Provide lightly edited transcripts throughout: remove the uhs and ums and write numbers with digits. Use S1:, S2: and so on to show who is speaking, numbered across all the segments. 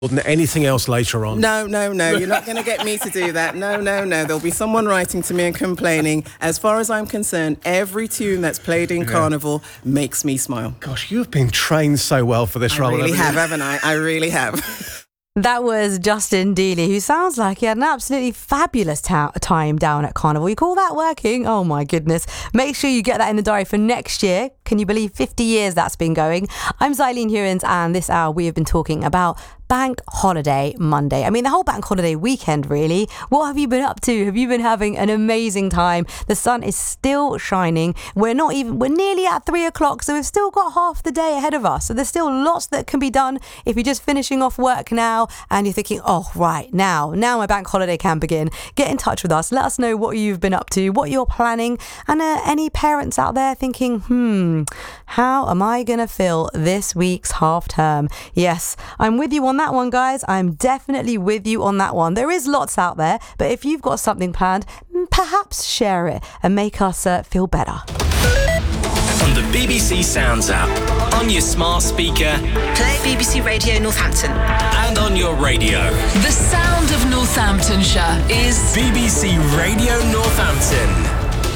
S1: than anything else later on.
S2: No. You're not going to get me to do that. No. There'll be someone writing to me and complaining. As far as I'm concerned, every tune that's played in Carnival makes me smile.
S1: Gosh, you've been trained so well for this role.
S2: I really have, haven't I? I really have.
S3: That was Justin Dealey, who sounds like he had an absolutely fabulous time down at Carnival. You call that working? Oh my goodness. Make sure you get that in the diary for next year. Can you believe 50 years that's been going? I'm Xylene Hewins, and this hour we have been talking about Bank Holiday Monday. I mean, the whole Bank Holiday weekend, really. What have you been up to? Have you been having an amazing time? The sun is still shining. We're nearly at 3 o'clock, so we've still got half the day ahead of us. So there's still lots that can be done if you're just finishing off work now and you're thinking, oh, right, now my bank holiday can begin. Get in touch with us. Let us know what you've been up to, what you're planning, and any parents out there thinking, how am I going to fill this week's half term? Yes, I'm with you on that one, guys. I'm definitely with you on that one. There is lots out there, but if you've got something planned, perhaps share it and make us feel better.
S4: On the BBC Sounds app, on your smart speaker,
S5: play BBC Radio Northampton,
S4: and on your radio.
S5: The sound of Northamptonshire is
S4: BBC Radio Northampton.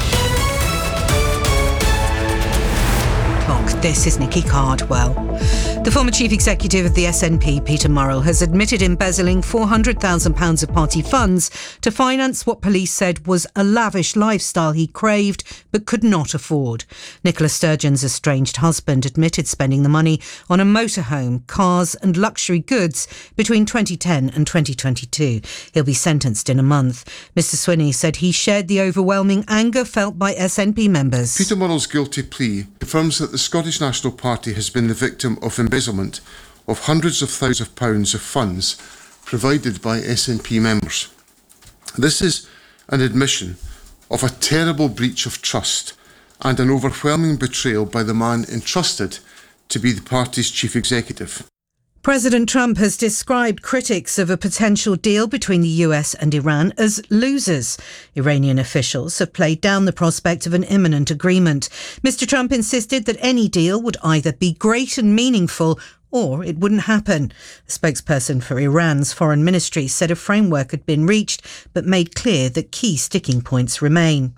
S6: This is Nikki Cardwell. The former chief executive of the SNP, Peter Murrell, has admitted embezzling £400,000 of party funds to finance what police said was a lavish lifestyle he craved but could not afford. Nicola Sturgeon's estranged husband admitted spending the money on a motorhome, cars and luxury goods between 2010 and 2022. He'll be sentenced in a month. Mr Swinney said he shared the overwhelming anger felt by SNP members.
S7: Peter Murrell's guilty plea confirms that the Scottish National Party has been the victim of embezzlement of hundreds of thousands of pounds of funds provided by SNP members. This is an admission of a terrible breach of trust and an overwhelming betrayal by the man entrusted to be the party's chief executive.
S6: President Trump has described critics of a potential deal between the US and Iran as losers. Iranian officials have played down the prospect of an imminent agreement. Mr. Trump insisted that any deal would either be great and meaningful or it wouldn't happen. A spokesperson for Iran's foreign ministry said a framework had been reached but made clear that key sticking points remain.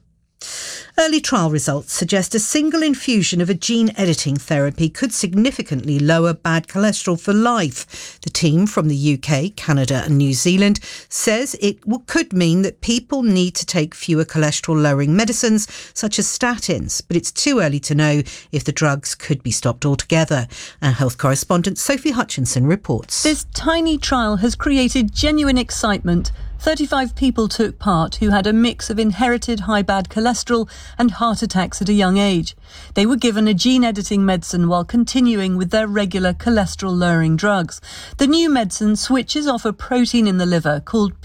S6: Early trial results suggest a single infusion of a gene-editing therapy could significantly lower bad cholesterol for life. The team from the UK, Canada and New Zealand says it could mean that people need to take fewer cholesterol-lowering medicines, such as statins, but it's too early to know if the drugs could be stopped altogether. Our health correspondent Sophie Hutchinson reports.
S8: This tiny trial has created genuine excitement. 35 people took part who had a mix of inherited high bad cholesterol and heart attacks at a young age. They were given a gene-editing medicine while continuing with their regular cholesterol-lowering drugs. The new medicine switches off a protein in the liver called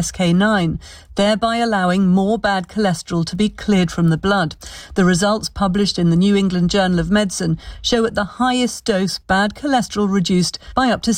S8: PCSK9, thereby allowing more bad cholesterol to be cleared from the blood. The results published in the New England Journal of Medicine show at the highest dose bad cholesterol reduced by up to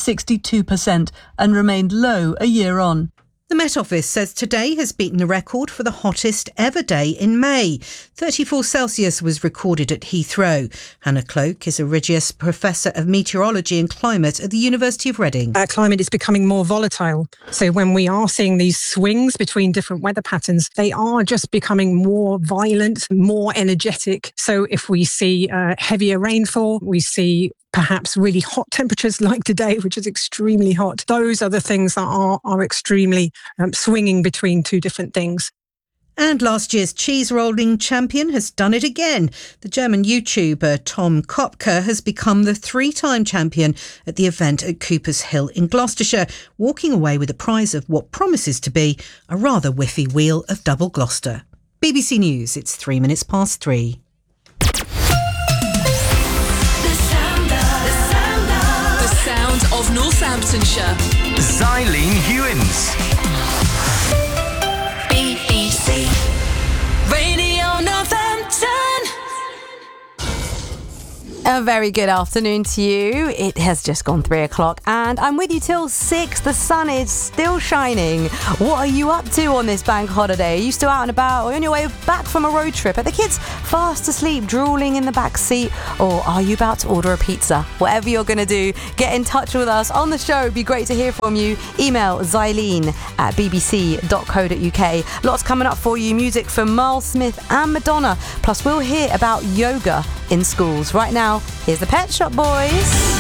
S8: 62% and remained low a year on.
S6: The Met Office says today has beaten the record for the hottest ever day in May. 34 Celsius was recorded at Heathrow. Hannah Cloak is a Regius Professor of Meteorology and Climate at the University of Reading.
S9: Climate is becoming more volatile. So when we are seeing these swings between different weather patterns, they are just becoming more violent, more energetic. So if we see heavier rainfall, we see perhaps really hot temperatures like today, which is extremely hot. Those are the things that are extremely swinging between two different things.
S6: And last year's cheese rolling champion has done it again. The German YouTuber Tom Kopke has become the 3-time champion at the event at Cooper's Hill in Gloucestershire, walking away with a prize of what promises to be a rather whiffy wheel of double Gloucester. BBC News, it's 3 minutes past 3.
S5: of Northamptonshire.
S4: Xylene Hewins.
S5: BBC Radio Northampton.
S3: A very good afternoon to you. It has just gone 3 o'clock and I'm with you till 6. The sun is still shining. What are you up to on this bank holiday? Are you still out and about or on your way back from a road trip? Are the kids fast asleep, drooling in the back seat? Or are you about to order a pizza? Whatever you're going to do, get in touch with us on the show. It'd be great to hear from you. Email Xylene@bbc.co.uk. Lots coming up for you. Music from Miles Smith and Madonna. Plus, we'll hear about yoga in schools. Right now, here's the Pet Shop Boys.